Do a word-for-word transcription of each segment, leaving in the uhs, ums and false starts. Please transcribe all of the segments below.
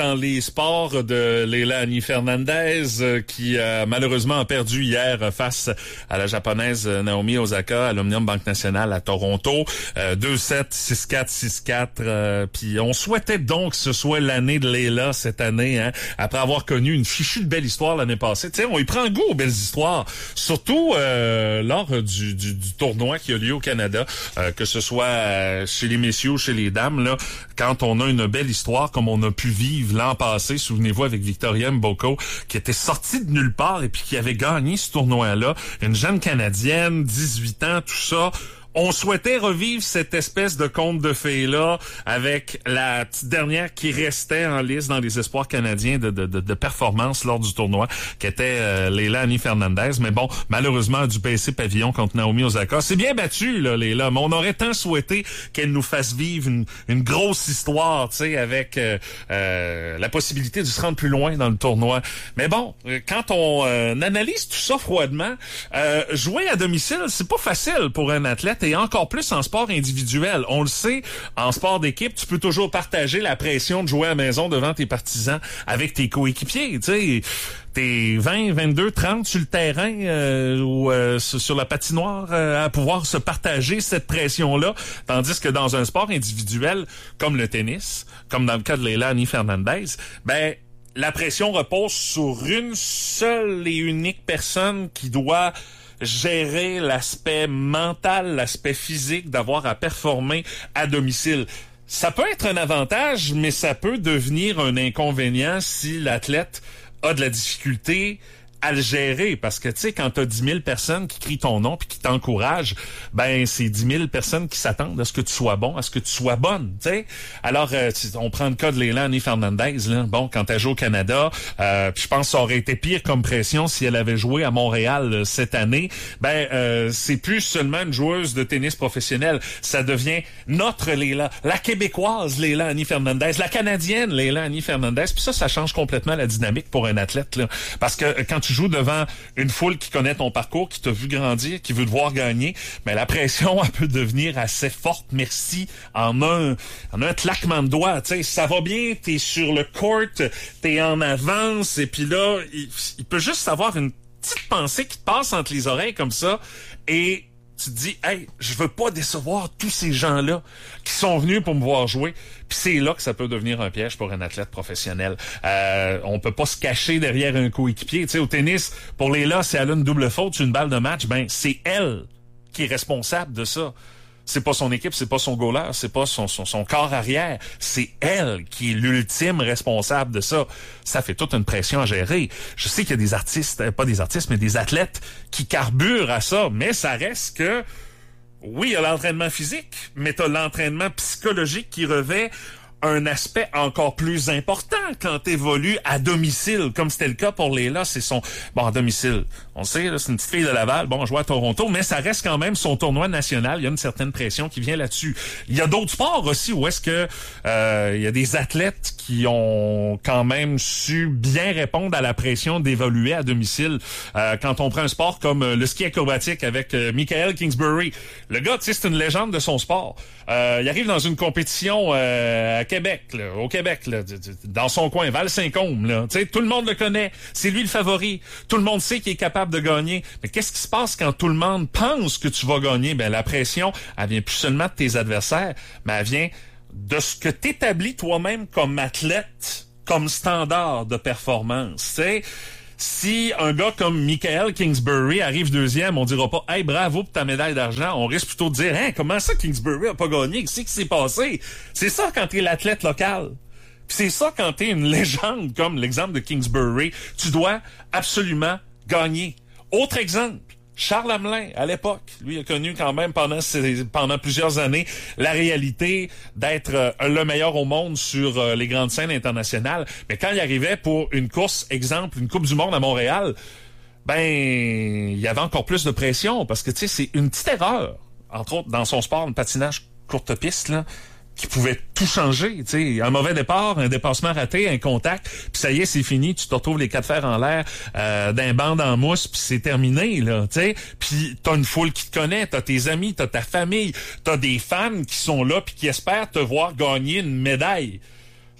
Dans les sports de Leylah Annie Fernandez, euh, qui euh, malheureusement a perdu hier euh, face à la japonaise euh, Naomi Osaka à l'Omnium Banque Nationale à Toronto. Euh, deux sept, six quatre, six quatre. Euh, puis on souhaitait donc que ce soit l'année de Leylah cette année, hein, après avoir connu une fichue de belle histoire l'année passée. Tu sais, on y prend goût aux belles histoires, surtout euh, lors du, du, du tournoi qui a lieu au Canada, euh, que ce soit euh, chez les messieurs ou chez les dames, là, quand on a une belle histoire comme on a pu vivre l'an passé, souvenez-vous, avec Victoria Mboko, qui était sortie de nulle part et puis qui avait gagné ce tournoi-là. Une jeune Canadienne, dix-huit ans, tout ça. On souhaitait revivre cette espèce de conte de fées-là avec la petite dernière qui restait en liste dans les espoirs canadiens de, de, de, de performance lors du tournoi, qui était euh, Leylah Annie Fernandez. Mais bon, malheureusement, a dû baisser pavillon contre Naomi Osaka. C'est bien battu, là, Leylah, mais on aurait tant souhaité qu'elle nous fasse vivre une, une grosse histoire, tu sais, avec euh, euh, la possibilité de se rendre plus loin dans le tournoi. Mais bon, quand on euh, analyse tout ça froidement, euh, jouer à domicile, c'est pas facile pour un athlète. Et encore plus en sport individuel. On le sait, en sport d'équipe, tu peux toujours partager la pression de jouer à la maison devant tes partisans avec tes coéquipiers. Tu sais, t'es vingt, vingt-deux, trente sur le terrain euh, ou euh, sur la patinoire euh, à pouvoir se partager cette pression-là. Tandis que dans un sport individuel comme le tennis, comme dans le cas de Leylah Annie Fernandez, ben la pression repose sur une seule et unique personne qui doit gérer l'aspect mental, l'aspect physique, d'avoir à performer à domicile. Ça peut être un avantage, mais ça peut devenir un inconvénient si l'athlète a de la difficulté à le gérer, parce que tu sais, quand t'as dix mille personnes qui crient ton nom puis qui t'encouragent, ben c'est dix mille personnes qui s'attendent à ce que tu sois bon, à ce que tu sois bonne, tu sais. Alors, euh, on prend le cas de Leylah Annie Fernandez, là. Bon, quand elle joue au Canada, euh, puis je pense que ça aurait été pire comme pression si elle avait joué à Montréal euh, cette année. Ben, euh, c'est plus seulement une joueuse de tennis professionnelle, ça devient notre Leylah, la québécoise Leylah Annie Fernandez, la canadienne Leylah Annie Fernandez. Puis ça, ça change complètement la dynamique pour un athlète, là, parce que quand tu joues devant une foule qui connaît ton parcours, qui t'a vu grandir, qui veut te voir gagner, mais la pression, elle peut devenir assez forte, merci, en un, en un claquement de doigts. Tu sais, ça va bien, t'es sur le court, t'es en avance, et puis là, il, il peut juste avoir une petite pensée qui te passe entre les oreilles comme ça, et tu te dis, hey, je veux pas décevoir tous ces gens-là qui sont venus pour me voir jouer. Puis c'est là que ça peut devenir un piège pour un athlète professionnel. Euh, on peut pas se cacher derrière un coéquipier. Tu sais, au tennis, pour Leylah, si elle a une double faute sur une balle de match, ben c'est elle qui est responsable de ça. C'est pas son équipe, c'est pas son goaler, c'est pas son, son, son corps arrière. C'est elle qui est l'ultime responsable de ça. Ça fait toute une pression à gérer. Je sais qu'il y a des artistes, pas des artistes, mais des athlètes qui carburent à ça, mais ça reste que, oui, il y a l'entraînement physique, mais t'as l'entraînement psychologique qui revêt un aspect encore plus important quand t'évolues à domicile, comme c'était le cas pour Leylah. C'est son... Bon, à domicile, on sait, là, c'est une petite fille de Laval, bon, on joue à Toronto, mais ça reste quand même son tournoi national. Il y a une certaine pression qui vient là-dessus. Il y a d'autres sports aussi où est-ce que euh, il y a des athlètes qui ont quand même su bien répondre à la pression d'évoluer à domicile. Euh, quand on prend un sport comme euh, le ski acrobatique avec euh, Michael Kingsbury, le gars, tu sais, c'est une légende de son sport. Euh, il arrive dans une compétition euh, à Québec, là, au Québec, là, dans son coin, Val-Saint-Côme, là. Tu sais, tout le monde le connaît. C'est lui le favori. Tout le monde sait qu'il est capable de gagner. Mais qu'est-ce qui se passe quand tout le monde pense que tu vas gagner? Ben, la pression, elle vient plus seulement de tes adversaires, mais elle vient de ce que t'établis toi-même comme athlète, comme standard de performance. Tu sais, si un gars comme Michael Kingsbury arrive deuxième, on dira pas « Hey, bravo pour ta médaille d'argent ». On risque plutôt de dire « Hein, comment ça Kingsbury a pas gagné? Qu'est-ce qui s'est passé? » C'est ça quand t'es l'athlète local. Puis c'est ça quand t'es une légende comme l'exemple de Kingsbury. Tu dois absolument gagner. Autre exemple. Charles Hamelin, à l'époque, lui a connu quand même pendant ses, pendant plusieurs années la réalité d'être euh, le meilleur au monde sur euh, les grandes scènes internationales. Mais quand il arrivait pour une course, exemple, une Coupe du Monde à Montréal, ben il y avait encore plus de pression parce que tu sais, c'est une petite erreur, entre autres dans son sport, le patinage courte piste, là, qui pouvait tout changer, tu sais, un mauvais départ, un dépassement raté, un contact, puis ça y est, c'est fini, tu te retrouves les quatre fers en l'air euh, d'un banc en mousse, puis c'est terminé, là, tu sais, puis t'as une foule qui te connaît, t'as tes amis, t'as ta famille, t'as des fans qui sont là puis qui espèrent te voir gagner une médaille.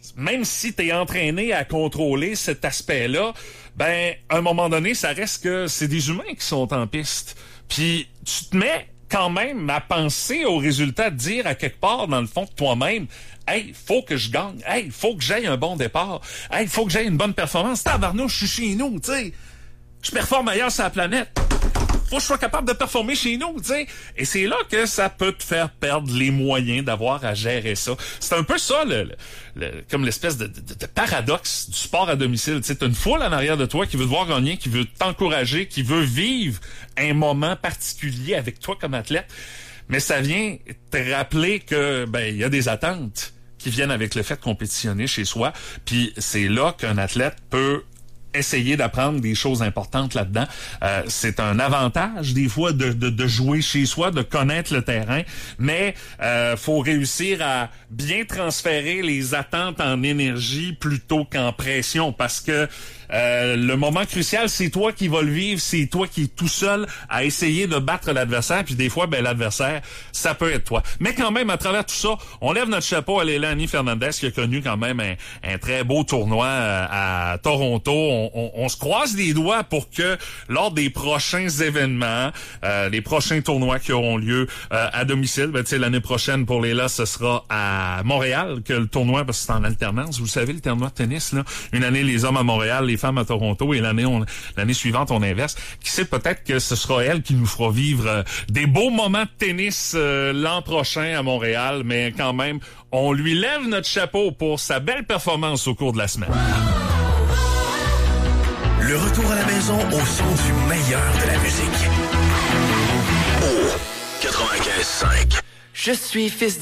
même si tu es entraîné à contrôler cet aspect-là, ben, à un moment donné, ça reste que c'est des humains qui sont en piste. Puis tu te mets quand même à penser au résultat, de dire à quelque part, dans le fond de toi-même, hey, faut que je gagne. Hey, faut que j'aille un bon départ. Hey, faut que j'aille une bonne performance. Tabarnouche, je suis chez nous, tu sais. Je performe ailleurs sur la planète. Faut que je sois capable de performer chez nous, tu sais. Et c'est là que ça peut te faire perdre les moyens d'avoir à gérer ça. C'est un peu ça, le, le, le comme l'espèce de, de, de paradoxe du sport à domicile. Tu sais, t'as une foule en arrière de toi qui veut te voir gagner, qui veut t'encourager, qui veut vivre un moment particulier avec toi comme athlète. Mais ça vient te rappeler que, ben, il y a des attentes qui viennent avec le fait de compétitionner chez soi. Puis c'est là qu'un athlète peut essayer d'apprendre des choses importantes là-dedans. Euh, c'est un avantage des fois de, de, de jouer chez soi, de connaître le terrain, mais euh, faut réussir à bien transférer les attentes en énergie plutôt qu'en pression, parce que euh, le moment crucial, c'est toi qui vas le vivre, c'est toi qui es tout seul à essayer de battre l'adversaire, puis des fois, ben l'adversaire, ça peut être toi. Mais quand même, à travers tout ça, on lève notre chapeau à Leilani Fernandez, qui a connu quand même un, un très beau tournoi à, à Toronto. On, on, on se croise les doigts pour que lors des prochains événements, euh, les prochains tournois qui auront lieu euh, à domicile, ben tu sais, l'année prochaine pour Leila, ce sera à Montréal que le tournoi, parce que c'est en alternance. Vous savez, le tournoi de tennis, là, une année les hommes à Montréal, les femmes à Toronto, et l'année on, l'année suivante on inverse. Qui sait, peut-être que ce sera elle qui nous fera vivre euh, des beaux moments de tennis euh, l'an prochain à Montréal, mais quand même, on lui lève notre chapeau pour sa belle performance au cours de la semaine. Le retour à la maison au son du meilleur de la musique. Au quatre-vingt-quinze cinq. Je suis fils